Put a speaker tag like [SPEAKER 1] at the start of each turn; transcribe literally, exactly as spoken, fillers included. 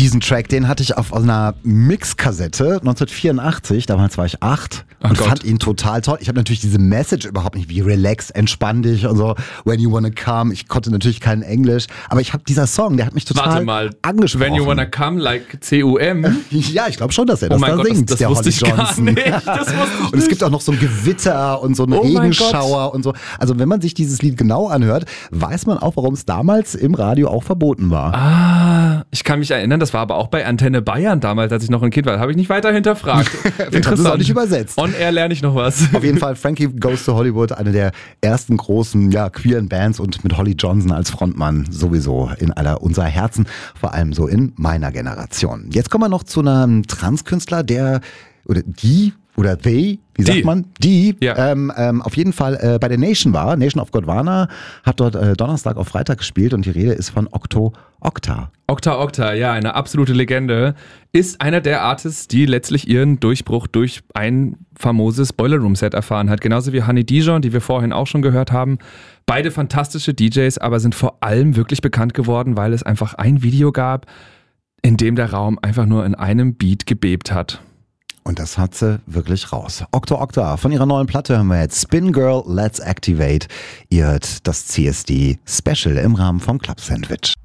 [SPEAKER 1] Diesen Track, den hatte ich auf einer Mixkassette neunzehnhundertvierundachtzig, damals war ich acht
[SPEAKER 2] oh
[SPEAKER 1] und
[SPEAKER 2] Gott.
[SPEAKER 1] fand ihn total toll. Ich habe natürlich diese Message überhaupt nicht, wie relax, entspann dich und so, when you wanna come. Ich konnte natürlich kein Englisch, aber ich habe dieser Song, der hat mich total
[SPEAKER 2] Warte mal,
[SPEAKER 1] angesprochen.
[SPEAKER 2] When you wanna come, like C U M?
[SPEAKER 1] Ja, ich glaube schon, dass er das
[SPEAKER 2] Oh mein
[SPEAKER 1] da
[SPEAKER 2] Gott, das-
[SPEAKER 1] singt,
[SPEAKER 2] das
[SPEAKER 1] der
[SPEAKER 2] wusste
[SPEAKER 1] Holly
[SPEAKER 2] ich gar
[SPEAKER 1] Johnson.
[SPEAKER 2] nicht. Das wusste ich
[SPEAKER 1] Und es gibt auch noch so ein Gewitter und so einen
[SPEAKER 2] Oh mein
[SPEAKER 1] Regenschauer und so. Also wenn man sich dieses Lied genau anhört, weiß man auch, warum es damals im Radio auch verboten war.
[SPEAKER 2] Ah, ich kann mich erinnern, das war aber auch bei Antenne Bayern damals, als ich noch ein Kind war. Habe ich nicht weiter hinterfragt.
[SPEAKER 1] Vielleicht haben sie es auch nicht übersetzt.
[SPEAKER 2] On Air lerne ich noch was.
[SPEAKER 1] Auf jeden Fall, Frankie Goes to Hollywood, eine der ersten großen, ja, queeren Bands und mit Holly Johnson als Frontmann sowieso in aller unserer Herzen, vor allem so in meiner Generation. Jetzt kommen wir noch zu einem Transkünstler, der oder die oder they, wie sagt
[SPEAKER 2] Die.
[SPEAKER 1] man? Die,
[SPEAKER 2] Ja.
[SPEAKER 1] ähm, ähm, auf jeden Fall äh, bei der Nation war. Nation of Gondwana hat dort äh, Donnerstag auf Freitag gespielt und die Rede ist von Okto Okta.
[SPEAKER 2] Okta Okta, ja, eine absolute Legende, ist einer der Artists, die letztlich ihren Durchbruch durch ein famoses Boiler Room Set erfahren hat. Genauso wie Honey Dijon, die wir vorhin auch schon gehört haben. Beide fantastische D Js, aber sind vor allem wirklich bekannt geworden, weil es einfach ein Video gab, in dem der Raum einfach nur in einem Beat gebebt hat.
[SPEAKER 1] Und das hat sie wirklich raus. Okto Okta, von ihrer neuen Platte hören wir jetzt Spin Girl, Let's Activate. Ihr hört das C S D Special im Rahmen vom Club Sandwich.